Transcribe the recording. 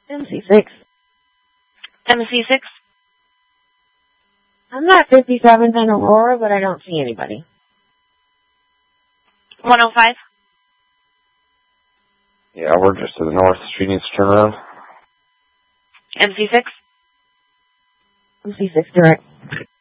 MC6. MC6? I'm not 57th and Aurora, but I don't see anybody. 105? Yeah, we're just to the north. She needs to turn around. MC6? MC6 direct.